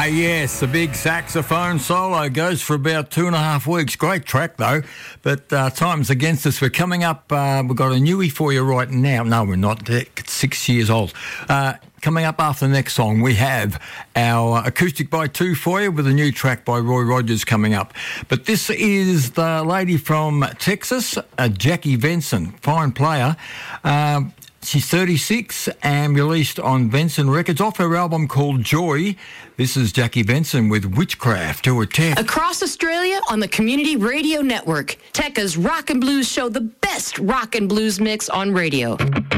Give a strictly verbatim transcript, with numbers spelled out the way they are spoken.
yes, the big saxophone solo goes for about two and a half weeks. Great track, though, but uh, time's against us. We're coming up, uh, we've got a newie for you right now. No, we're not. It's six years old. Uh, coming up after the next song, we have our Acoustic by Two for you with a new track by Roy Rogers coming up. But this is the lady from Texas, uh, Jackie Venson, fine player. Um, She's thirty-six and released on Venson Records off her album called Joy. This is Jackie Venson with Witchcraft to Attack. Across Australia on the Community Radio Network, Tekka's Rock and Blues show, the best rock and blues mix on radio.